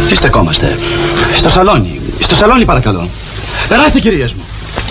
Τι στεκόμαστε? Στο σαλόνι. Στο σαλόνι παρακαλώ. Περάστε κυρίες μου.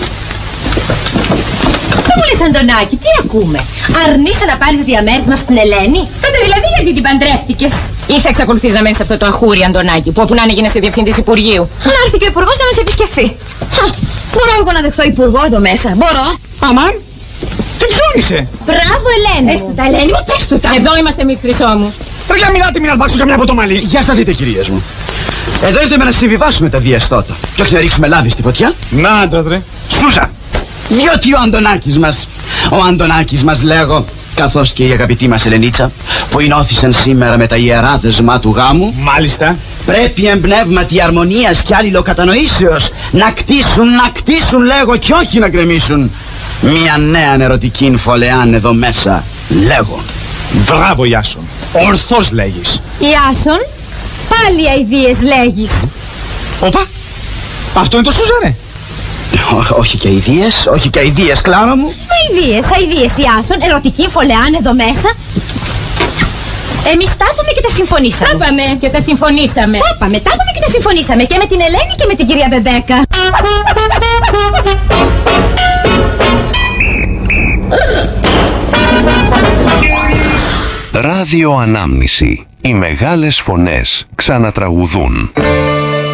Δεν μου λες, Αντωνάκη, τι ακούμε? Αρνείσαι να πάρεις διαμέρισμα στην Ελένη? Τότε δηλαδή γιατί την παντρεύτηκες? Ή θα εξακολουθείς να μένεις σε αυτό το αχούρι, Αντωνάκη, που όπου να είναι γίνεσαι διευθυντής Υπουργείου? Να έρθει και ο Υπουργός να μας επισκεφθεί. Μπορώ εγώ να δεχθώ Υπουργό εδώ μέσα? Μπορώ? Αμάν, τι ψώνισε? Μπράβο, Ελένη. Πες του τα, Ελένη μου, πες του τα. Εδώ είμαστε εμείς, Χρυσό μου. Ρε για μιλάτε, μην αρπάξω καμιά από το μαλλί. Για στα δείτε κυρίες μου. Εδώ ήρθαμε να συμβιβάσουμε τα διαστότα. Και όχι να ρίξουμε λάδι στη φωτιά. Να, άντρας ρε. Σούζα. Διότι ο Αντωνάκης μας λέγω, καθώς και η αγαπητή μας Ελενίτσα, που ενώθησαν σήμερα με τα ιερά δεσμά του γάμου, Μάλιστα. πρέπει εμπνεύματι αρμονίας και αλληλοκατανοήσεως να κτίσουν λέγω και όχι να γκρεμίσουν μια νέα ερωτική φωλεάν εδώ μέσα, λέγω. Μπράβο, Ιάσον. Ορθώς λέγεις. Ιάσον, πάλι αηδίες λέγεις. Όπα, αυτό είναι το Σούζανε. Όχι και αηδίες, Κλάρα μου. Αηδίες, Ιάσον, ερωτική φωλεάν εδώ μέσα. Εμείς τα είπαμε και τα συμφωνήσαμε. Τα είπαμε και τα συμφωνήσαμε. Τα είπαμε και τα συμφωνήσαμε. Και με την Ελένη και με την κυρία Μπεμπέκα. Ράδιο Ανάμνηση. Οι μεγάλες φωνές ξανατραγουδούν.